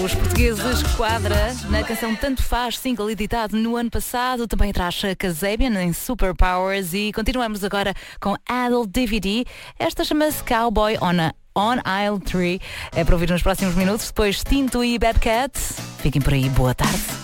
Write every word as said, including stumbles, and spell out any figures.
Os portugueses Quadra, na canção Tanto Faz, single editado no ano passado, também traz Kasabian em Superpowers e continuamos agora com Adult D V D. Esta chama-se Cowboy on, a, on Aisle três. É para ouvir nos próximos minutos. Depois Tinto e Bad Cat. Fiquem por aí. Boa tarde.